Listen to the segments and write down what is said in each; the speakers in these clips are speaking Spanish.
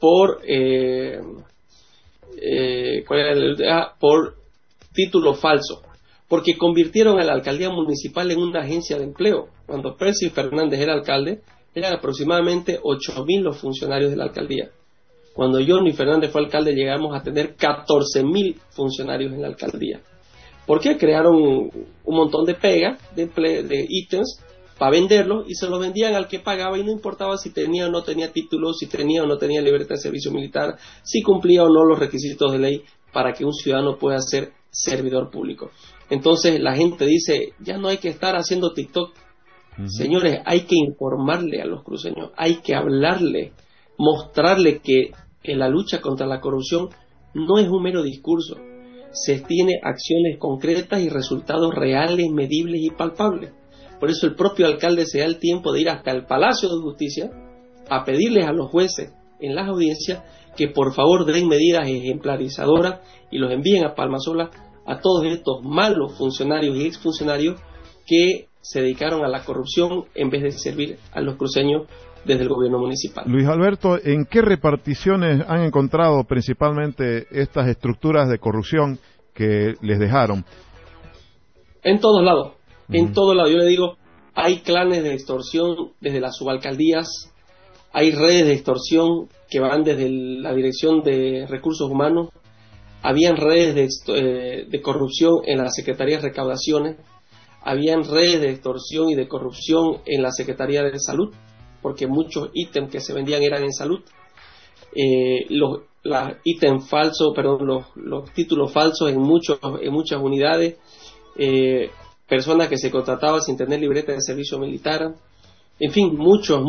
por título falso, porque convirtieron a la alcaldía municipal en una agencia de empleo. Cuando Percy Fernández era alcalde, eran aproximadamente 8.000 los funcionarios de la alcaldía. Cuando Johnny Fernández fue alcalde, llegamos a tener 14.000 funcionarios en la alcaldía. ¿Por qué? Crearon un montón de pegas, de ítems, para venderlos, y se los vendían al que pagaba, y no importaba si tenía o no tenía título, si tenía o no tenía libreta de servicio militar, si cumplía o no los requisitos de ley para que un ciudadano pueda ser servidor público. Entonces la gente dice, ya no hay que estar haciendo TikTok. Señores, hay que informarle a los cruceños, hay que hablarle, mostrarle que en la lucha contra la corrupción no es un mero discurso, se tiene acciones concretas y resultados reales, medibles y palpables. Por eso el propio alcalde se da el tiempo de ir hasta el Palacio de Justicia a pedirles a los jueces en las audiencias que por favor den medidas ejemplarizadoras y los envíen a Palmasola a todos estos malos funcionarios y exfuncionarios que se dedicaron a la corrupción en vez de servir a los cruceños desde el gobierno municipal. Luis Alberto, ¿en qué reparticiones han encontrado principalmente estas estructuras de corrupción que les dejaron? En todos lados. En todo lado, yo le digo, hay clanes de extorsión desde las subalcaldías, hay redes de extorsión que van desde la Dirección de Recursos Humanos, habían redes de corrupción en la Secretaría de Recaudaciones, habían redes de extorsión y de corrupción en la Secretaría de Salud, porque muchos ítems que se vendían eran en salud, los títulos falsos en muchas unidades, personas que se contrataban sin tener libreta de servicio militar, en fin,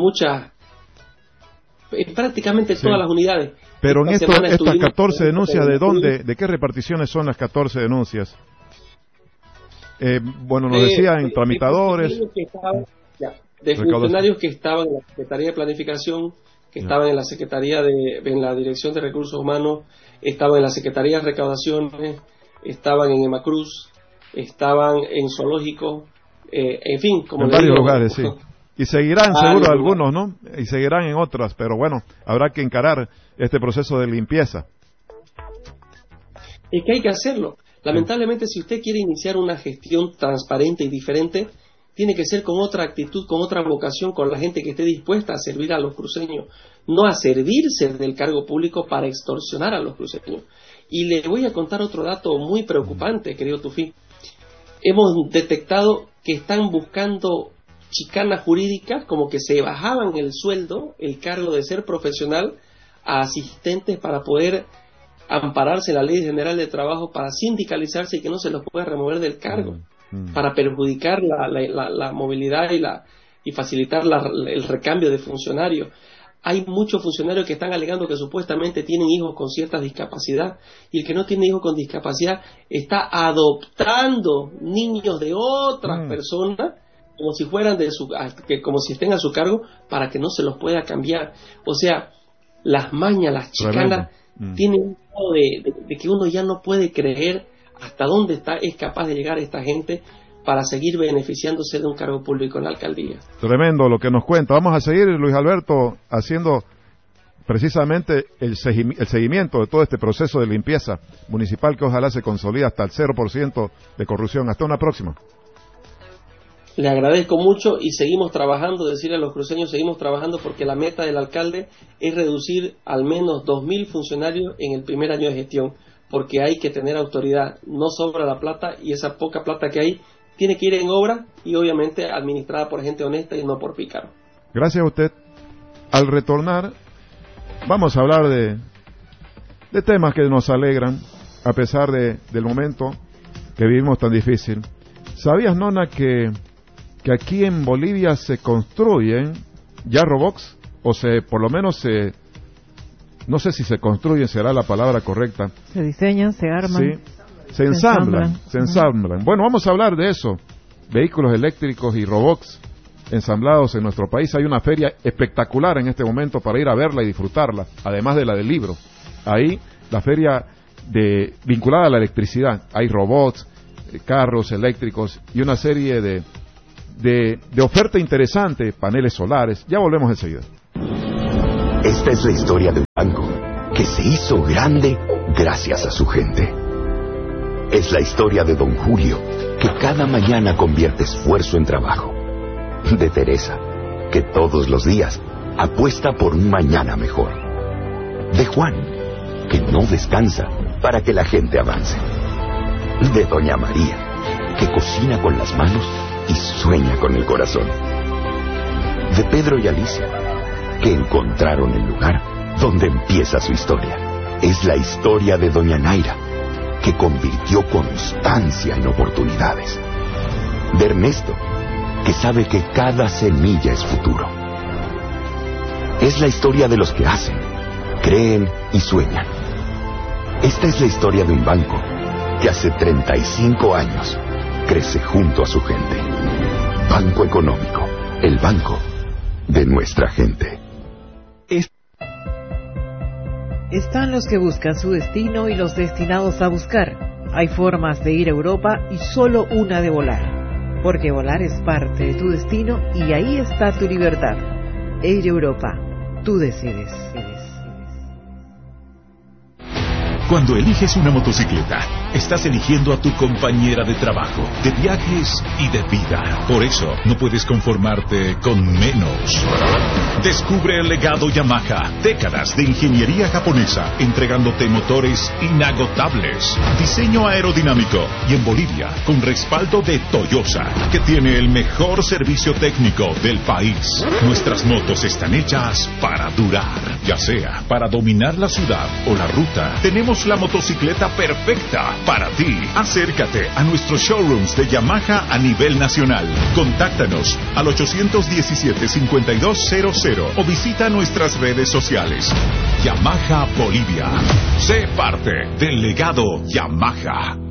prácticamente todas las unidades. Pero en estas 14 denuncias, ¿de qué reparticiones son las 14 denuncias? Bueno, nos decían tramitadores. De funcionarios que estaban en la Secretaría de Planificación, que estaban en la Secretaría en la Dirección de Recursos Humanos, estaban en la Secretaría de Recaudaciones, estaban en Emacruz, estaban en Zoológico, en fin, como en varios lugares, sí. Y seguirán seguro algunos, ¿no? Y seguirán en otras, pero bueno, habrá que encarar este proceso de limpieza. Es que hay que hacerlo. Lamentablemente, si usted quiere iniciar una gestión transparente y diferente, tiene que ser con otra actitud, con otra vocación, con la gente que esté dispuesta a servir a los cruceños, no a servirse del cargo público para extorsionar a los cruceños. Y le voy a contar otro dato muy preocupante, querido Tufí. Hemos detectado que están buscando chicanas jurídicas, como que se bajaban el sueldo, el cargo de ser profesional, a asistentes para poder ampararse en la Ley General de Trabajo, para sindicalizarse y que no se los pueda remover del cargo, para perjudicar la movilidad y facilitar el recambio de funcionarios. Hay muchos funcionarios que están alegando que supuestamente tienen hijos con cierta discapacidad, y el que no tiene hijos con discapacidad está adoptando niños de otras personas como si fueran como si estén a su cargo, para que no se los pueda cambiar. O sea, las mañas, las chicanas tienen un modo de que uno ya no puede creer hasta dónde es capaz de llegar esta gente para seguir beneficiándose de un cargo público en la alcaldía. Tremendo lo que nos cuenta. Vamos a seguir, Luis Alberto, haciendo precisamente el seguimiento de todo este proceso de limpieza municipal que ojalá se consolida hasta el 0% de corrupción. Hasta una próxima. Le agradezco mucho y seguimos trabajando, decirle a los cruceños, seguimos trabajando porque la meta del alcalde es reducir al menos 2.000 funcionarios en el primer año de gestión, porque hay que tener autoridad, no sobra la plata, y esa poca plata que hay tiene que ir en obra y obviamente administrada por gente honesta y no por pícaro. Gracias a usted. Al retornar vamos a hablar de temas que nos alegran a pesar del momento que vivimos tan difícil. ¿Sabías, Nona, que aquí en Bolivia se construyen ya robots? O por lo menos no sé si se construyen, será la palabra correcta. Se diseñan, se arman. Sí. Se ensamblan. Bueno, vamos a hablar de eso. Vehículos eléctricos y robots ensamblados en nuestro país. Hay una feria espectacular en este momento para ir a verla y disfrutarla, además de la del libro. Ahí, la feria vinculada a la electricidad. Hay robots, carros eléctricos y una serie de oferta interesante, paneles solares. Ya volvemos enseguida. Esta es la historia de un banco que se hizo grande gracias a su gente. Es la historia de don Julio, que cada mañana convierte esfuerzo en trabajo. De Teresa, que todos los días apuesta por un mañana mejor. De Juan, que no descansa para que la gente avance. De doña María, que cocina con las manos y sueña con el corazón. De Pedro y Alicia, que encontraron el lugar donde empieza su historia. Es la historia de doña Naira, que convirtió constancia en oportunidades. De Ernesto, que sabe que cada semilla es futuro. Es la historia de los que hacen, creen y sueñan. Esta es la historia de un banco que hace 35 años crece junto a su gente. Banco Económico, el banco de nuestra gente. Están los que buscan su destino y los destinados a buscar. Hay formas de ir a Europa y solo una de volar. Porque volar es parte de tu destino y ahí está tu libertad. Air Europa, tú decides. Cuando eliges una motocicleta, estás eligiendo a tu compañera de trabajo, de viajes y de vida. Por eso, no puedes conformarte con menos. Descubre el legado Yamaha. Décadas de ingeniería japonesa, entregándote motores inagotables. Diseño aerodinámico. Y en Bolivia, con respaldo de Toyosa, que tiene el mejor servicio técnico del país. Nuestras motos están hechas para durar. Ya sea para dominar la ciudad o la ruta, tenemos la motocicleta perfecta para ti. Acércate a nuestros showrooms de Yamaha a nivel nacional. Contáctanos al 817-5200 o visita nuestras redes sociales. Yamaha Bolivia. Sé parte del legado Yamaha.